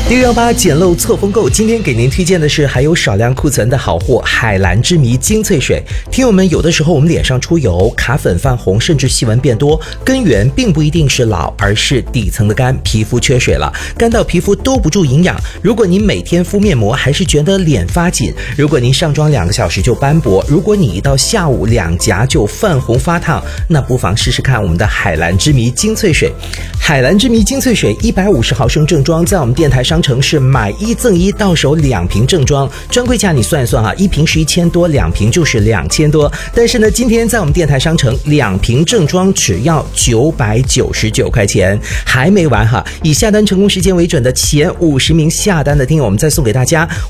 618捡漏错风购，今天给您推荐的是还有少量库存的好货——海蓝之谜精粹水。听友们，有的时候我们脸上出油、卡粉、泛红，甚至细纹变多，根源并不一定是老，而是底层的干，皮肤缺水了，干到皮肤兜不住营养。如果您每天敷面膜还是觉得脸发紧，如果您上妆2个小时就斑驳，如果你一到下午两颊就泛红发烫，那不妨试试看我们的海蓝之谜精粹水。海蓝之谜精粹水150毫升正装，在我们电台商城是买1赠1，到手2瓶正装，专柜价你算一算哈，1瓶是1000多，2瓶就是2000多。但是呢，今天在我们电台商城2瓶正装只要999块钱，还没完哈！以下单成功时间为准的前50名下单的听友，我们再送给大家